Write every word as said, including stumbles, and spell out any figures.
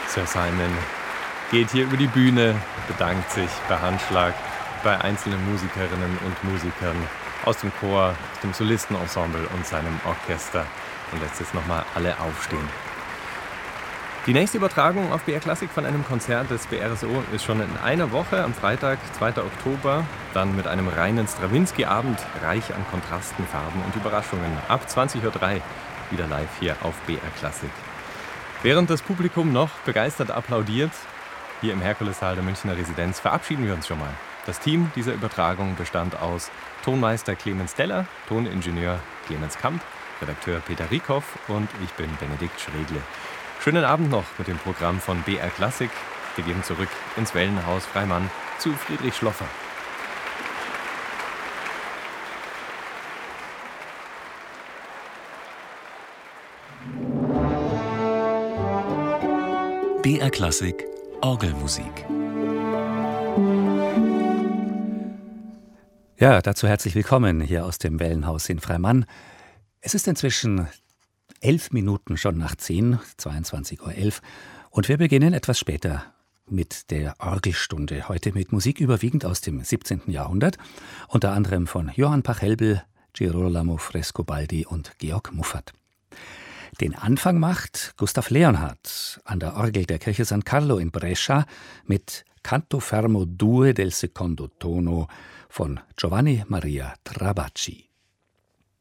Sir Simon geht hier über die Bühne, bedankt sich bei Handschlag bei einzelnen Musikerinnen und Musikern aus dem Chor, aus dem Solistenensemble und seinem Orchester und lässt jetzt nochmal alle aufstehen. Die nächste Übertragung auf B R Klassik von einem Konzert des B R S O ist schon in einer Woche, am Freitag, zweiten Oktober, dann mit einem reinen Strawinsky-Abend, reich an Kontrasten, Farben und Überraschungen. Ab zwanzig Uhr drei wieder live hier auf B R Klassik. Während das Publikum noch begeistert applaudiert, hier im Herkulessaal der Münchner Residenz, verabschieden wir uns schon mal. Das Team dieser Übertragung bestand aus Tonmeister Clemens Deller, Toningenieur Clemens Kamp, Redakteur Peter Rieckhoff und ich bin Benedikt Schregle. Schönen Abend noch mit dem Programm von B R Klassik. Wir gehen zurück ins Wellenhaus Freimann zu Friedrich Schloffer. B R Klassik Orgelmusik. Ja, dazu herzlich willkommen hier aus dem Wellenhaus in Freimann. Es ist inzwischen elf Minuten schon nach zehn, zweiundzwanzig Uhr elf, und wir beginnen etwas später mit der Orgelstunde. Heute mit Musik überwiegend aus dem siebzehnten Jahrhundert, unter anderem von Johann Pachelbel, Girolamo Frescobaldi und Georg Muffat. Den Anfang macht Gustav Leonhardt an der Orgel der Kirche San Carlo in Brescia mit Canto fermo due del secondo tono von Giovanni Maria Trabacci.